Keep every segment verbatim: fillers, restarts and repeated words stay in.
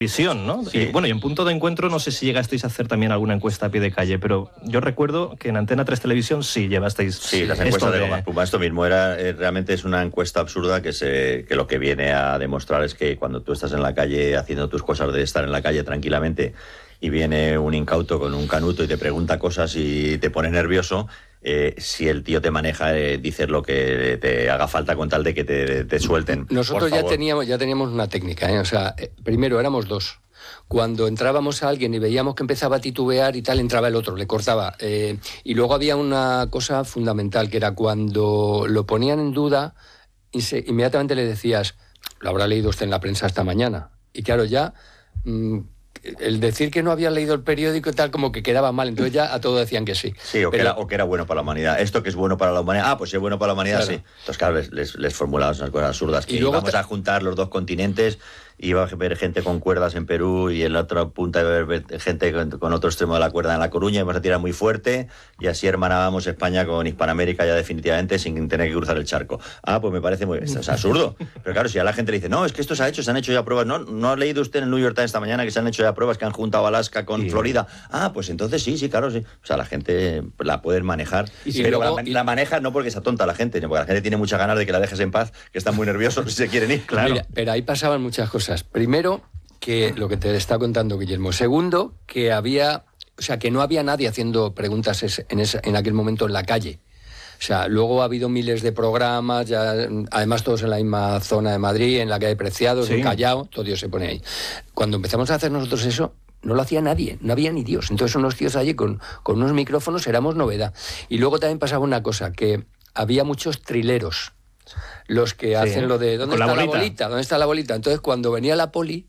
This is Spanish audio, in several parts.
visión, ¿no? Sí. Y, bueno, y en Punto de Encuentro no sé si llegasteis a hacer también alguna encuesta a pie de calle, pero yo recuerdo que en Antena tres Televisión sí llevasteis... Sí, las encuestas de, de Goma Espuma. Esto mismo era, eh, realmente es una encuesta absurda que, se, que lo que viene a demostrar es que cuando tú estás en la calle haciendo tus cosas de estar en la calle tranquilamente y viene un incauto con un canuto y te pregunta cosas y te pone nervioso, eh, si el tío te maneja, eh, dices lo que te haga falta con tal de que te, te suelten. Nosotros ya teníamos, ya teníamos una técnica, ¿eh? O sea, eh, primero éramos dos. Cuando entrábamos a alguien y veíamos que empezaba a titubear y tal, entraba el otro, le cortaba. Eh, y luego había una cosa fundamental, que era cuando lo ponían en duda, y se, inmediatamente le decías, lo habrá leído usted en la prensa esta mañana. Y claro, ya... Mmm, el decir que no había leído el periódico y tal, como que quedaba mal, entonces ya a todo decían que sí. Sí, o, Pero... que era, o que era bueno para la humanidad. Esto que es bueno para la humanidad, ah, pues si es bueno para la humanidad, claro. Sí. Entonces, claro, les, les, les formulabas unas cosas absurdas, que y luego íbamos te... a juntar los dos continentes, iba a ver gente con cuerdas en Perú y en la otra punta iba a ver gente con, con otro extremo de la cuerda en La Coruña, íbamos a tirar muy fuerte y así hermanábamos España con Hispanoamérica ya definitivamente sin tener que cruzar el charco. Ah, pues me parece muy... Esto es absurdo. Pero claro, si a la gente le dice, no, es que esto se ha hecho, se han hecho ya pruebas. No, ¿no ha leído usted en el New York Times esta mañana que se han hecho ya pruebas que han juntado Alaska con sí. Florida? Ah, pues entonces sí, sí, claro, sí. O sea, la gente la puede manejar. Y pero luego, la, y... la maneja no porque sea tonta la gente, sino porque la gente tiene muchas ganas de que la dejes en paz, que están muy nerviosos y se quieren ir. Claro. Mira, pero ahí pasaban muchas cosas. Primero, que lo que te está contando Guillermo. Segundo, que había, o sea, que no había nadie haciendo preguntas en, ese, en aquel momento en la calle. O sea, luego ha habido miles de programas, ya, además todos en la misma zona de Madrid, en la calle Preciados, sí. En Callao, todo Dios se pone ahí. Cuando empezamos a hacer nosotros eso, no lo hacía nadie, no había ni Dios. Entonces unos tíos allí con, con unos micrófonos éramos novedad. Y luego también pasaba una cosa, que había muchos trileros, los que sí. hacen lo de ¿dónde está la bolita? la bolita? ¿Dónde está la bolita? Entonces cuando venía la poli,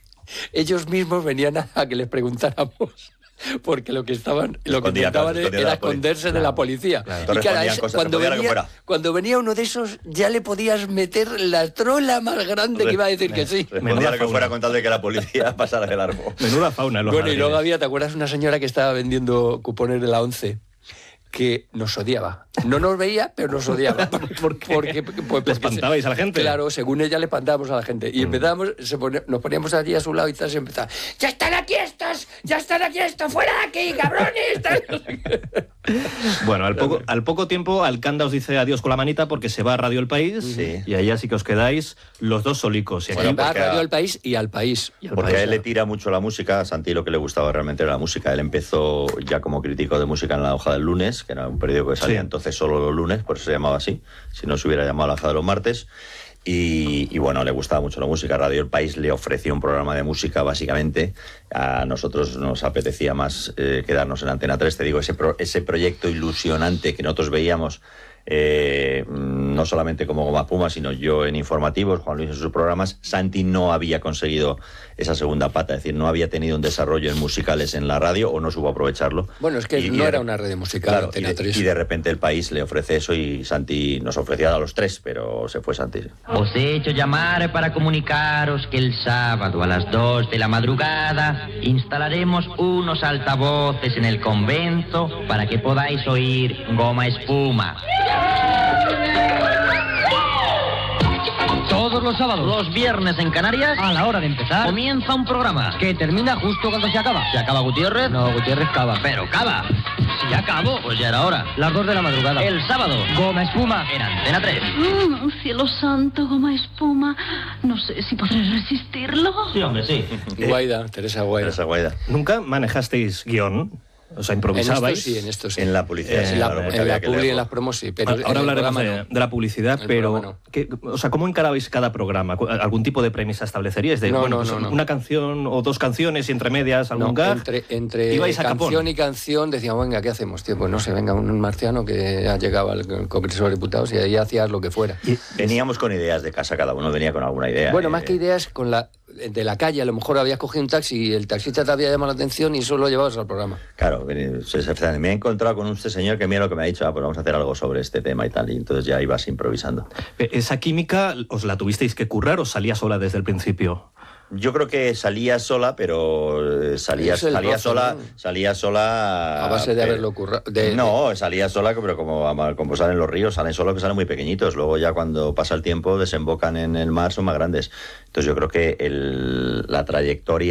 ellos mismos venían a, a que les preguntáramos, porque lo que estaban lo que intentaban era esconderse claro. de la policía. Claro. Y claro, eso, cosas, cuando, venía, cuando venía uno de esos, ya le podías meter la trola más grande que iba a decir que sí. Menuda que fuera con tal de que la policía pasara de largo. Menuda fauna. Bueno, jardines. Y luego había, ¿te acuerdas una señora que estaba vendiendo cupones de la once? Que nos odiaba. No nos veía, pero nos odiaba. ¿Por qué? Porque, pues, porque ¿Le espantabais a la gente? Claro, según ella le espantábamos a la gente. Y mm. empezábamos, se pone, nos poníamos allí a su lado y tal, se empezaba, ¡ya están aquí estos! ¡Ya están aquí estos! ¡Fuera de aquí, cabrones! Bueno, al poco, al poco tiempo Alcanda os dice adiós con la manita porque se va a Radio El País sí. Y ahí así que os quedáis los dos solicos. Y aquí bueno, va a Radio El País y al País. Y al porque país, a él claro. le tira mucho la música, a Santi lo que le gustaba realmente era la música. Él empezó ya como crítico de música en La Hoja del Lunes, que era un periódico que salía sí. entonces solo los lunes, por eso se llamaba así, si no se hubiera llamado La Hoja de los Martes. Y, y bueno, le gustaba mucho la música. Radio El País le ofreció un programa de música, básicamente. A nosotros nos apetecía más eh, quedarnos en Antena tres. Te digo, ese, pro, ese proyecto ilusionante que nosotros veíamos, eh, no solamente como Goma Espuma, sino yo en informativos, Juan Luis en sus programas. Santi no había conseguido esa segunda pata, es decir, no había tenido un desarrollo en musicales en la radio o no supo aprovecharlo. Bueno, es que y, no y era de, una red musical, claro, Antena tres. Y de, y de repente El País le ofrece eso y Santi nos ofrecía a los tres, pero se fue Santi. Os he hecho llamar para comunicaros que el sábado a las dos de la madrugada instalaremos unos altavoces en el convento para que podáis oír Goma Espuma. Todos los sábados. Los viernes en Canarias. A la hora de empezar. Comienza un programa. Que termina justo cuando se acaba. ¿Se acaba Gutiérrez? No, Gutiérrez cava. Pero cava. Si ya acabó, pues ya era hora. Las dos de la madrugada. El sábado. Goma Espuma. En Antena tres. Mm, cielo santo, Goma Espuma. No sé si podré resistirlo. Sí, hombre, sí. Guaida, Teresa Guaida. Teresa Guaida. ¿Nunca manejasteis guión? O sea, improvisabais. En esto sí, en esto sí. En la publicidad. Eh, sí, en la, claro, en la publi y en las promos sí. Pero ahora hablaremos de, no. de la publicidad, el pero no. ¿qué, o sea, ¿cómo encarabais cada programa? ¿Algún tipo de premisa estableceríais? De, no, bueno, no, pues no, no. Una canción o dos canciones y entre medias algún no, gag. Entre, entre ¿Ibais a canción capón? y canción decíamos, venga, ¿qué hacemos, tío? Pues no sé, venga, un marciano que ha llegado al Congreso de Diputados y ahí hacías lo que fuera. Y veníamos con ideas de casa, cada uno venía con alguna idea. Bueno, eh, más que ideas, con la de la calle, a lo mejor habías cogido un taxi y el taxista te había llamado la atención y eso lo llevabas al programa. Claro, se, se, me he encontrado con este señor que mira lo que me ha dicho, ah, pues vamos a hacer algo sobre este tema y tal, y entonces ya ibas improvisando. ¿Esa química os la tuvisteis que currar o salía sola desde el principio? Yo creo que salía sola, pero salía, salía roce, sola, ¿no? salía sola a base de haberlo currado. De, no, de... salía sola, pero como, como salen los ríos, salen solos, que salen muy pequeñitos. Luego ya cuando pasa el tiempo desembocan en el mar, son más grandes. Entonces yo creo que el, la trayectoria